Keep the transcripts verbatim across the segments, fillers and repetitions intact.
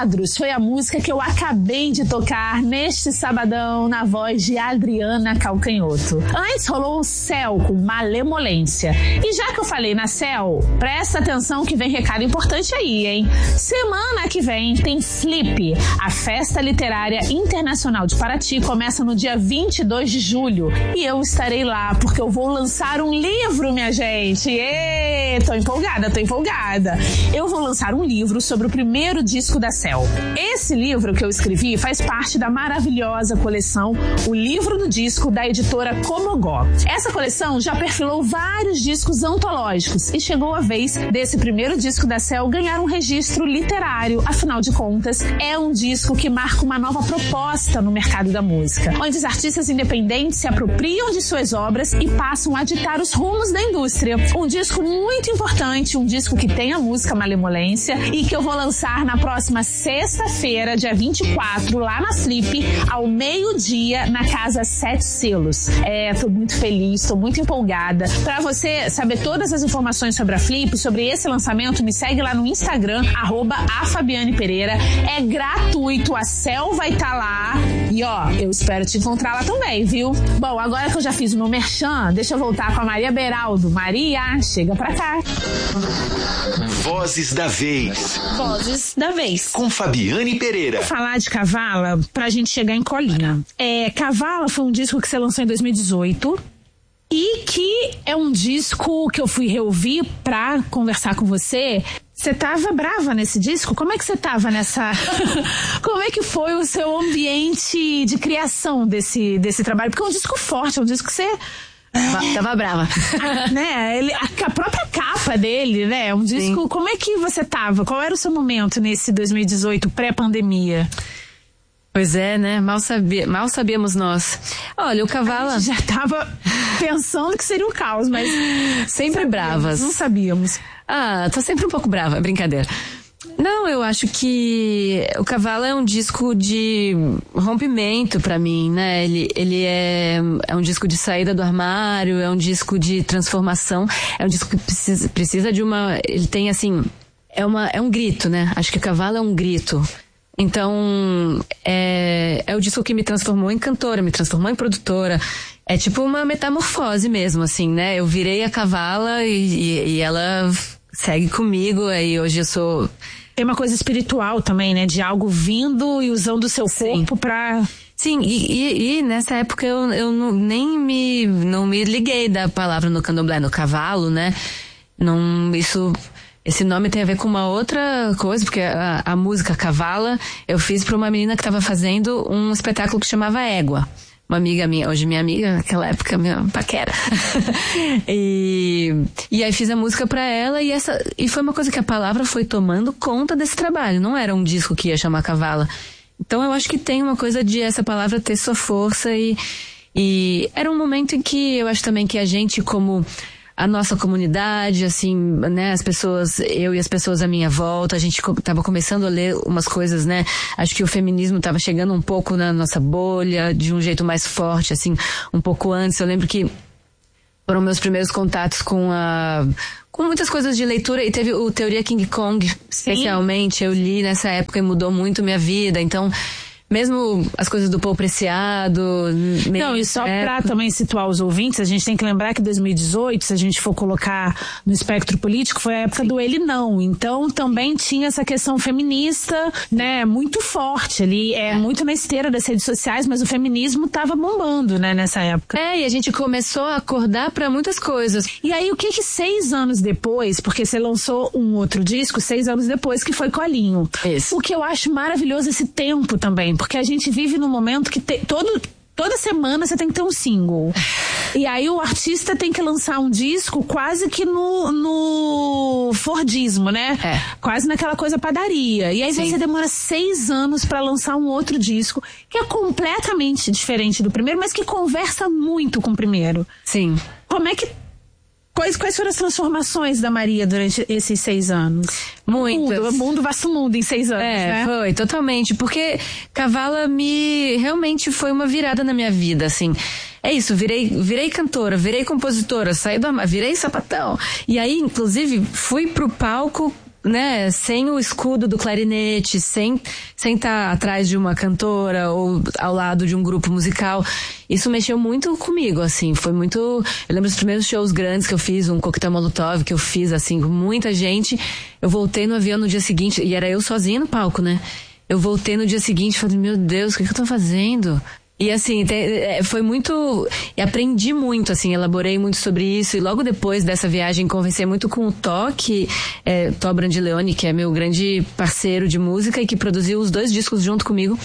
Quadros foi a música que eu acabei de tocar neste sabadão na voz de Adriana Calcanhoto. Antes rolou o Céu com Malemolência. E já que eu falei na Céu, presta atenção que vem recado importante aí, hein? Semana que vem tem Flip. A Festa Literária Internacional de Paraty começa no dia vinte e dois de julho. E eu estarei lá porque eu vou lançar um livro, minha gente. Ê, tô empolgada, tô empolgada. Eu vou lançar um livro sobre o primeiro disco da Céu. Esse livro que eu escrevi faz parte da maravilhosa coleção O Livro do Disco, da editora Comogó. Essa coleção já perfilou vários discos antológicos e chegou a vez desse primeiro disco da Céu ganhar um registro literário. Afinal de contas, é um disco que marca uma nova proposta no mercado da música, onde os artistas independentes se apropriam de suas obras e passam a ditar os rumos da indústria. Um disco muito importante, um disco que tem a música Malemolência e que eu vou lançar na próxima sexta-feira, dia vinte e quatro, lá na Flip, ao meio-dia, na Casa Sete Selos. É, tô muito feliz, tô muito empolgada. Pra você saber todas as informações sobre a Flip, sobre esse lançamento, me segue lá no Instagram, arroba a Fabiane Pereira. É gratuito, a Céu vai estar tá lá. E ó, eu espero te encontrar lá também, viu? Bom, agora que eu já fiz o meu merchan, deixa eu voltar com a Maria Beraldo. Maria, chega pra cá. Vozes da Vez. Vozes da Vez. Com Fabiane Pereira. Vou falar de Cavala pra gente chegar em Colinha. É, Cavala foi um disco que você lançou em dois mil e dezoito. E que é um disco que eu fui reouvir pra conversar com você. Você tava brava nesse disco? Como é que você tava nessa... Como é que foi o seu ambiente de criação desse, desse trabalho? Porque é um disco forte, é um disco que você... Tava brava. né? Ele, a, a própria capa dele, né? É um disco... Sim. Como é que você tava? Qual era o seu momento nesse dois mil e dezoito, pré-pandemia? Pois é, né? Mal, sabia, mal sabíamos nós. Olha, o Cavala... A gente já tava pensando que seria um caos, mas... Sempre sabíamos, bravas. Não sabíamos. Ah, tô sempre um pouco brava, brincadeira. Não, eu acho que o Cavala é um disco de rompimento pra mim, né? Ele, ele é, é um disco de saída do armário, é um disco de transformação, é um disco que precisa, precisa de uma... Ele tem, assim... É, uma, é um grito, né? Acho que o Cavala é um grito. Então, é, é o disco que me transformou em cantora, me transformou em produtora. É tipo uma metamorfose mesmo, assim, né? Eu virei a Cavala e, e, e ela segue comigo, aí hoje eu sou... Tem uma coisa espiritual também, né? De algo vindo e usando o seu corpo pra... Sim, e, e, e nessa época eu, eu não, nem me, não me liguei da palavra no candomblé, no cavalo, né? Não, isso... Esse nome tem a ver com uma outra coisa, porque a, a música Cavala eu fiz para uma menina que estava fazendo um espetáculo que chamava Égua. Uma amiga minha, hoje minha amiga, naquela época minha paquera. e, e aí fiz a música para ela e, essa, e foi uma coisa que a palavra foi tomando conta desse trabalho. Não era um disco que ia chamar Cavala. Então eu acho que tem uma coisa de essa palavra ter sua força e, e era um momento em que eu acho também que a gente como... A nossa comunidade, assim, né, as pessoas, eu e as pessoas à minha volta, a gente tava começando a ler umas coisas, né, acho que o feminismo tava chegando um pouco na nossa bolha, de um jeito mais forte, assim, um pouco antes. Eu lembro que foram meus primeiros contatos com a, com muitas coisas de leitura, e teve o Teoria King Kong, especialmente. Sim. Eu li nessa época e mudou muito minha vida, então... Mesmo as coisas do Paul Preciado... Não, e só é... pra também situar os ouvintes, a gente tem que lembrar que dois mil e dezoito, se a gente for colocar no espectro político, foi a época Sim. do Ele Não. Então também tinha essa questão feminista, né, muito forte ali, é, é muito na esteira das redes sociais, mas o feminismo tava bombando, né, nessa época. É, e a gente começou a acordar pra muitas coisas. E aí o que que seis anos depois, porque você lançou um outro disco seis anos depois, que foi Colinho. Isso. O que eu acho maravilhoso esse tempo também, porque a gente vive num momento que te, todo, toda semana você tem que ter um single. E aí o artista tem que lançar um disco quase que no, no Fordismo, né? É. Quase naquela coisa padaria. E aí Sim. você demora seis anos pra lançar um outro disco que é completamente diferente do primeiro, mas que conversa muito com o primeiro. Sim. Como é que... Quais, quais foram as transformações da Maria durante esses seis anos? Muitas. O mundo, o mundo vasto mundo em seis anos, é, né? Foi, totalmente. Porque Cavala me... Realmente foi uma virada na minha vida, assim. É isso, virei, virei cantora, virei compositora, saí do armário, virei sapatão. E aí, inclusive, fui pro palco né, sem o escudo do clarinete, sem sem estar atrás de uma cantora ou ao lado de um grupo musical. Isso mexeu muito comigo, assim, foi muito... Eu lembro dos primeiros shows grandes que eu fiz, um coquetel Molotov que eu fiz, assim, com muita gente. Eu voltei no avião no dia seguinte, e era eu sozinha no palco, né? Eu voltei no dia seguinte e falei, meu Deus, o que, que eu tô fazendo? E assim, foi muito... E aprendi muito, assim, elaborei muito sobre isso. E logo depois dessa viagem, conversei muito com o Tó, que é Tó Brandileone, que é meu grande parceiro de música e que produziu os dois discos junto comigo.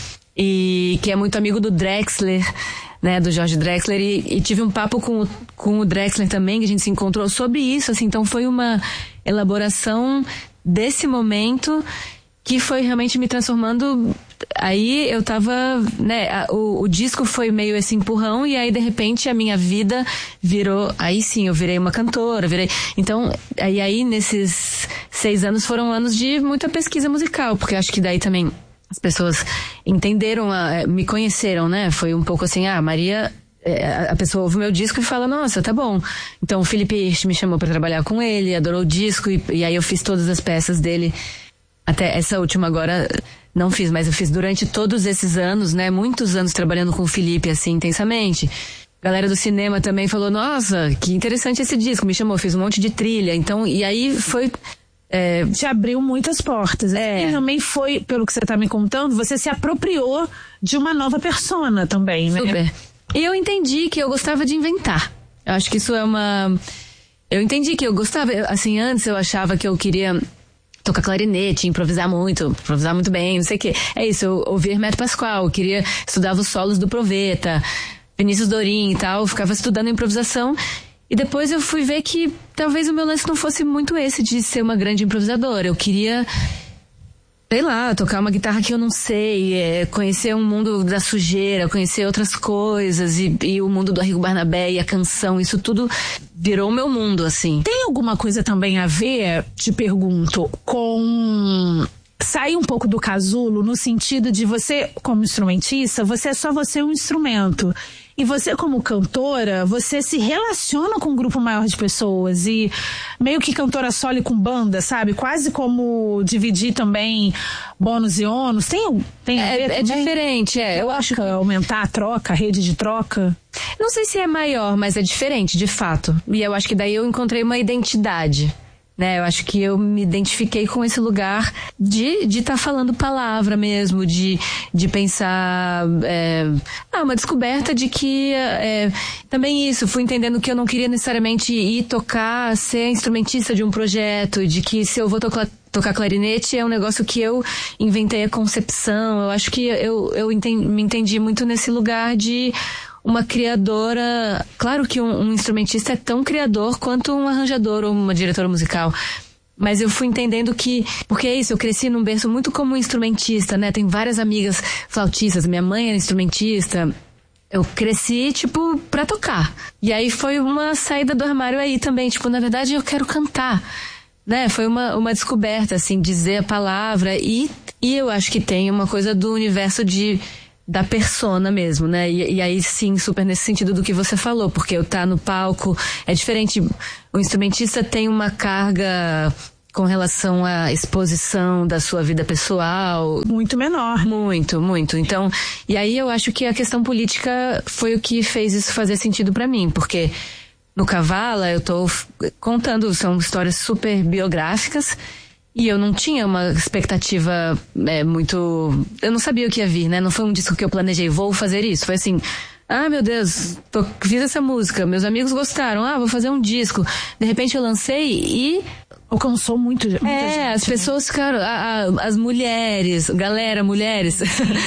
E que é muito amigo do Drexler, né, do Jorge Drexler. E, e tive um papo com o, com o Drexler também, que a gente se encontrou sobre isso, assim. Então foi uma elaboração desse momento que foi realmente me transformando. Aí eu tava, né, o, o disco foi meio esse empurrão, e aí de repente a minha vida virou, aí sim, eu virei uma cantora, virei, então, aí, aí nesses seis anos foram anos de muita pesquisa musical, porque eu acho que daí também as pessoas entenderam, a, me conheceram, né, foi um pouco assim, ah, Maria... a pessoa ouve o meu disco e fala, nossa, tá bom. Então o Felipe Hirsch me chamou pra trabalhar com ele, adorou o disco, e, e aí eu fiz todas as peças dele. Até essa última agora não fiz, mas eu fiz durante todos esses anos, né? Muitos anos trabalhando com o Felipe, assim, intensamente. A galera do cinema também falou, nossa, que interessante esse disco. Me chamou, fiz um monte de trilha. Então, e aí foi... É... Te abriu muitas portas. É. E também foi, pelo que você tá me contando, você se apropriou de uma nova persona também, né? Super. E eu entendi que eu gostava de inventar. Eu acho que isso é uma... Eu entendi que eu gostava... Assim, antes eu achava que eu queria... tocar clarinete, improvisar muito, improvisar muito bem, não sei o quê. É isso, eu ouvi Hermeto Pascoal, eu queria estudar os solos do Proveta, Vinícius Dorim e tal, eu ficava estudando improvisação, e depois eu fui ver que talvez o meu lance não fosse muito esse de ser uma grande improvisadora. Eu queria, sei lá, tocar uma guitarra que eu não sei, é, conhecer um mundo da sujeira, conhecer outras coisas, e, e o mundo do Arrigo Barnabé e a canção, isso tudo virou o meu mundo, assim. Tem alguma coisa também a ver, te pergunto, com sair um pouco do casulo, no sentido de você, como instrumentista, você é só você um instrumento. E você, como cantora, você se relaciona com um grupo maior de pessoas, e meio que cantora solo com banda, sabe? Quase como dividir também bônus e ônus. Tem, tem a ver É, é também? diferente, é. Eu acho que aumentar a troca, a rede de troca. Não sei se é maior, mas é diferente, de fato. E eu acho que daí eu encontrei uma identidade, né? Eu acho que eu me identifiquei com esse lugar de de estar tá falando palavra mesmo, de, de pensar... É, ah, uma descoberta de que... É, também isso, fui entendendo que eu não queria necessariamente ir tocar, ser instrumentista de um projeto, de que se eu vou tocar... Tocar clarinete é um negócio que eu inventei a concepção. Eu acho que eu, eu entendi, me entendi muito nesse lugar de uma criadora. Claro que um, um instrumentista é tão criador quanto um arranjador ou uma diretora musical. Mas eu fui entendendo que... Porque é isso, eu cresci num berço muito como instrumentista, né? Tem várias amigas flautistas. Minha mãe era instrumentista. Eu cresci, tipo, pra tocar. E aí foi uma saída do armário aí também. Tipo, na verdade, eu quero cantar. Né, foi uma, uma descoberta, assim, dizer a palavra, e, e eu acho que tem uma coisa do universo de, da persona mesmo, né, e, e aí sim, super nesse sentido do que você falou, porque eu tá no palco, é diferente, o instrumentista tem uma carga com relação à exposição da sua vida pessoal. Muito menor. Muito, muito, então, e aí eu acho que a questão política foi o que fez isso fazer sentido pra mim, porque... No Cavala, eu tô contando, são histórias super biográficas, e eu não tinha uma expectativa é, muito... Eu não sabia o que ia vir, né? Não foi um disco que eu planejei, vou fazer isso. Foi assim, ah, meu Deus, tô, fiz essa música, meus amigos gostaram, ah, vou fazer um disco. De repente eu lancei e... Alcançou muito, muita é, gente. as pessoas ficaram, a, a, as mulheres, galera, mulheres,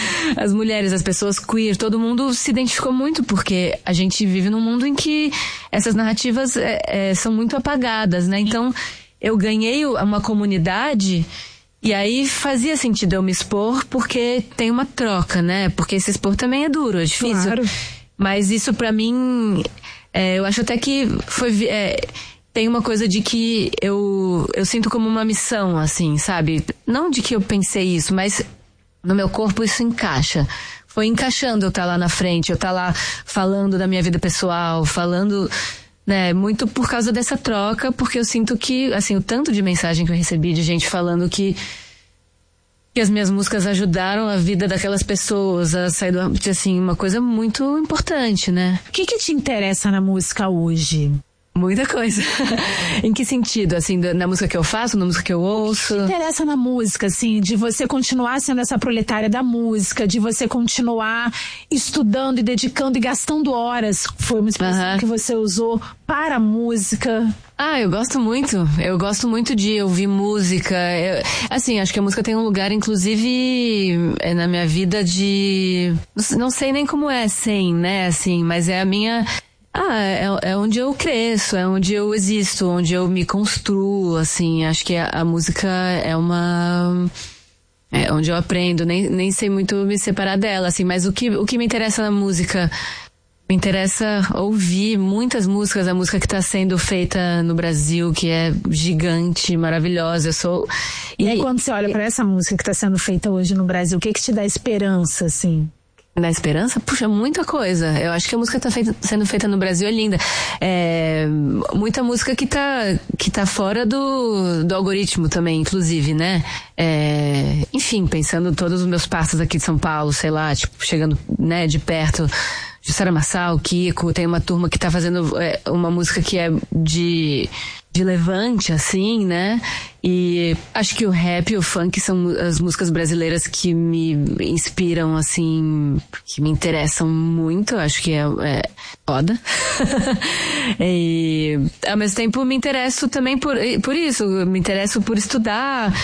as mulheres, as pessoas queer, todo mundo se identificou muito, porque a gente vive num mundo em que essas narrativas é, é, são muito apagadas, né? Então, eu ganhei uma comunidade e aí fazia sentido eu me expor, porque tem uma troca, né? Porque se expor também é duro, é difícil. Claro. Mas isso pra mim, é, eu acho até que foi... É, tem uma coisa de que eu, eu sinto como uma missão, assim, sabe? Não de que eu pensei isso, mas no meu corpo isso encaixa. Foi encaixando eu estar lá na frente, eu estar lá falando da minha vida pessoal, falando né? Muito por causa dessa troca, porque eu sinto que, assim, o tanto de mensagem que eu recebi de gente falando que que as minhas músicas ajudaram a vida daquelas pessoas a sair do... assim, uma coisa muito importante, né? O que que te interessa na música hoje? Muita coisa. Em que sentido? Assim, na música que eu faço, na música que eu ouço? O que te interessa na música, assim, de você continuar sendo essa proletária da música, de você continuar estudando e dedicando e gastando horas, foi uma expressão uh-huh. que você usou, para a música? Ah, eu gosto muito. Eu gosto muito de ouvir música. Eu, assim, acho que a música tem um lugar, inclusive, na minha vida de... Não sei nem como é sem, né, assim, mas é a minha... Ah, é, é onde eu cresço, é onde eu existo, onde eu me construo, assim, acho que a, a música é uma... É onde eu aprendo, nem, nem sei muito me separar dela, assim, mas o que, o que me interessa na música... Me interessa ouvir muitas músicas, a música que está sendo feita no Brasil, que é gigante, maravilhosa. Eu sou... E, e aí, quando você olha para essa música que está sendo feita hoje no Brasil, o que que te dá esperança, assim? Na esperança? Puxa, muita coisa. Eu acho que a música que está sendo feita no Brasil é linda. É, muita música que tá, que tá fora do, do algoritmo também, inclusive, né? É, enfim, pensando todos os meus passos aqui de São Paulo, sei lá, tipo, chegando, né, de perto... Jussara Marçal, Kiko, tem uma turma que tá fazendo é, uma música que é de, de levante, assim, né? E acho que o rap e o funk são as músicas brasileiras que me inspiram, assim, que me interessam muito. Acho que é, é foda. E ao mesmo tempo me interesso também por, por isso, me interesso por estudar,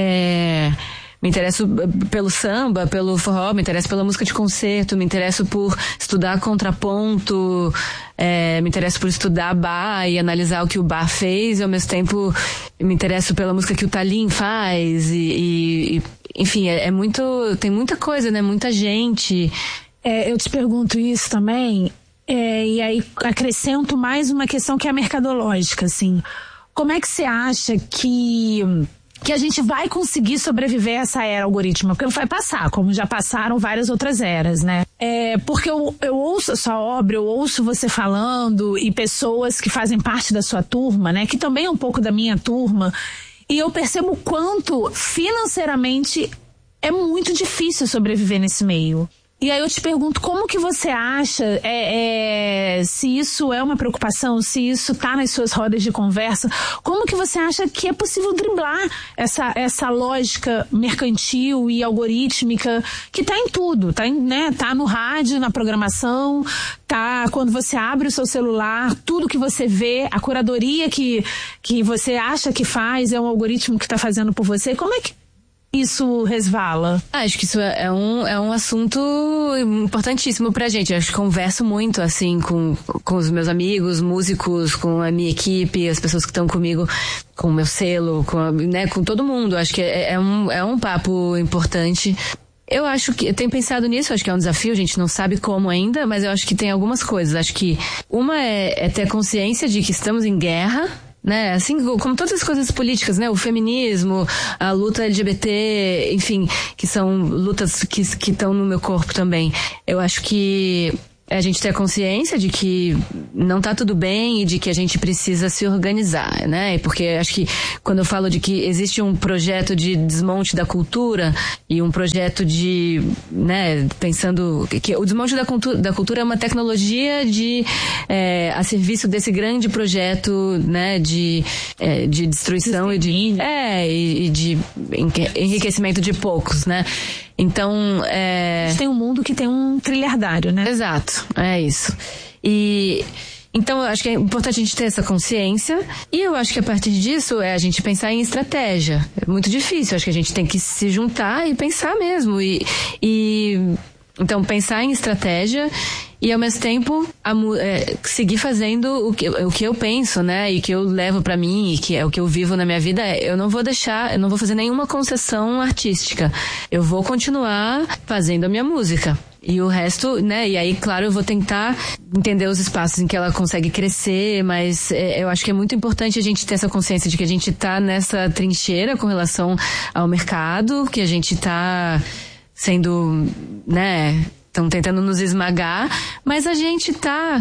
é... Me interesso pelo samba, pelo forró, me interesso pela música de concerto, me interesso por estudar contraponto, é, me interesso por estudar bar e analisar o que o bar fez, e ao mesmo tempo me interesso pela música que o Tallin faz, e, e enfim, é, é muito, tem muita coisa, né? Muita gente. É, eu te pergunto isso também, é, e aí acrescento mais uma questão que é mercadológica, assim. Como é que você acha que... que a gente vai conseguir sobreviver a essa era algoritmo, porque vai passar, como já passaram várias outras eras, né? É, porque eu, eu ouço a sua obra, eu ouço você falando e pessoas que fazem parte da sua turma, né? Que também é um pouco da minha turma, e eu percebo o quanto financeiramente é muito difícil sobreviver nesse meio. E aí eu te pergunto, como que você acha, é, é, se isso é uma preocupação, se isso tá nas suas rodas de conversa, como que você acha que é possível driblar essa, essa lógica mercantil e algorítmica que tá em tudo, tá, em, né, tá no rádio, na programação, tá quando você abre o seu celular, tudo que você vê, a curadoria que, que você acha que faz é um algoritmo que tá fazendo por você. Como é que isso resvala? Ah, acho que isso é um, é um assunto importantíssimo pra gente. Eu acho que converso muito, assim, com, com os meus amigos, músicos, com a minha equipe, as pessoas que estão comigo, com o meu selo, com, a, né, com todo mundo. Acho que é, é, um, é um papo importante. Eu acho que, eu tenho pensado nisso, acho que é um desafio, a gente não sabe como ainda, mas eu acho que tem algumas coisas. Acho que uma é, é ter consciência de que estamos em guerra, né, assim como todas as coisas políticas, né, o feminismo, a luta L G B T, enfim, que são lutas que que estão no meu corpo também. Eu acho que a gente ter a consciência de que não tá tudo bem e de que a gente precisa se organizar, né? Porque acho que quando eu falo de que existe um projeto de desmonte da cultura e um projeto de, né, pensando que o desmonte da cultura, da cultura é uma tecnologia de é, a serviço desse grande projeto, né, de, é, de destruição e de, é, e, e de enriquecimento de poucos, né? Então, é... a gente tem um mundo que tem um trilhardário, né? Exato, é isso. E... Então, eu acho que é importante a gente ter essa consciência. E eu acho que a partir disso é a gente pensar em estratégia. É muito difícil, eu acho que a gente tem que se juntar e pensar mesmo. E... e... Então, pensar em estratégia e, ao mesmo tempo, a, é, seguir fazendo o que, o que eu penso, né? E que eu levo pra mim, e que é o que eu vivo na minha vida. Eu não vou deixar, eu não vou fazer nenhuma concessão artística. Eu vou continuar fazendo a minha música. E o resto, né? E aí, claro, eu vou tentar entender os espaços em que ela consegue crescer, mas é, eu acho que é muito importante a gente ter essa consciência de que a gente tá nessa trincheira com relação ao mercado, que a gente tá sendo, né, estão tentando nos esmagar, mas a gente tá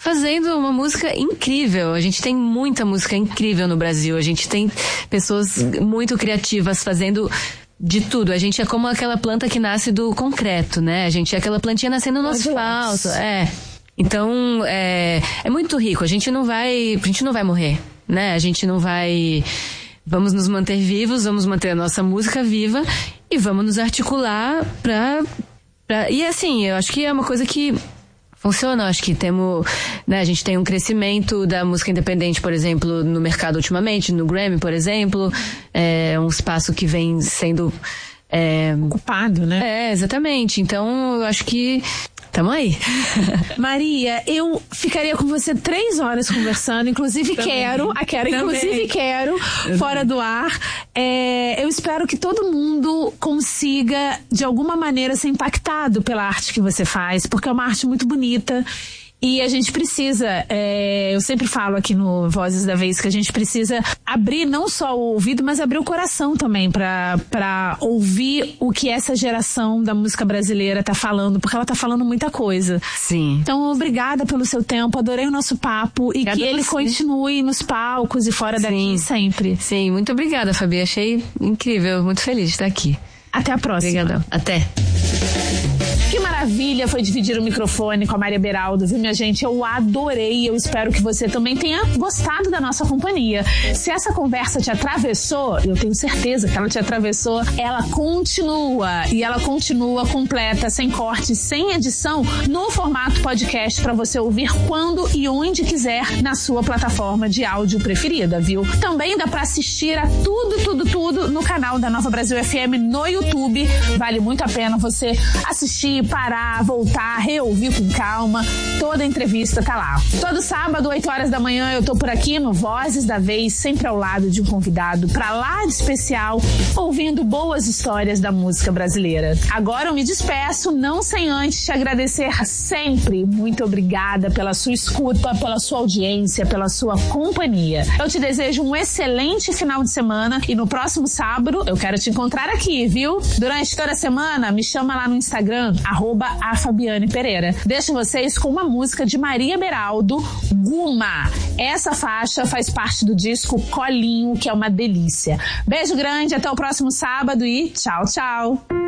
fazendo uma música incrível. A gente tem muita música incrível no Brasil. A gente tem pessoas muito criativas fazendo de tudo. A gente é como aquela planta que nasce do concreto, né? A gente é aquela plantinha nascendo no asfalto. É. Então, é, é muito rico. A gente não vai, a gente não vai morrer, né? A gente não vai... Vamos nos manter vivos, vamos manter a nossa música viva e vamos nos articular pra... pra... E assim, eu acho que é uma coisa que funciona. Eu acho que temos, né, a gente tem um crescimento da música independente, por exemplo, no mercado ultimamente, no Grammy, por exemplo. É um espaço que vem sendo... É, ocupado, né? É, exatamente. Então, eu acho que tamo aí. Maria, eu ficaria com você três horas conversando, inclusive Também. quero, a quero, Também. inclusive quero, fora do ar. É, eu espero que todo mundo consiga, de alguma maneira, ser impactado pela arte que você faz, porque é uma arte muito bonita. E a gente precisa, é, eu sempre falo aqui no Vozes da Vez que a gente precisa abrir não só o ouvido, mas abrir o coração também pra, pra ouvir o que essa geração da música brasileira tá falando, porque ela tá falando muita coisa. Sim. Então, obrigada pelo seu tempo, adorei o nosso papo e obrigada que ele continue nos palcos e fora daqui sempre. Sim, muito obrigada, Fabi, achei incrível, muito feliz de estar aqui. Até a próxima. Obrigadão. Até. Que maravilha foi dividir o microfone com a Maria Beraldo, viu, minha gente? Eu adorei, eu espero que você também tenha gostado da nossa companhia. Se essa conversa te atravessou, eu tenho certeza que ela te atravessou, ela continua, e ela continua completa, sem corte, sem edição, no formato podcast para você ouvir quando e onde quiser na sua plataforma de áudio preferida, viu? Também dá para assistir a tudo, tudo, tudo no canal da Nova Brasil F M no YouTube. Vale muito a pena você assistir, parar, voltar, reouvir com calma. Toda a entrevista tá lá. Todo sábado, oito horas da manhã, eu tô por aqui no Vozes da Vez, sempre ao lado de um convidado pra lá de especial, ouvindo boas histórias da música brasileira. Agora eu me despeço, não sem antes te agradecer sempre. Muito obrigada pela sua escuta, pela sua audiência, pela sua companhia. Eu te desejo um excelente final de semana e no próximo sábado eu quero te encontrar aqui, viu? Durante toda a semana, me chama lá no Instagram, arroba a Fabiane Pereira. Deixo vocês com uma música de Maria Beraldo, Guma. Essa faixa faz parte do disco Colinho, que é uma delícia. Beijo grande, até o próximo sábado e tchau, tchau.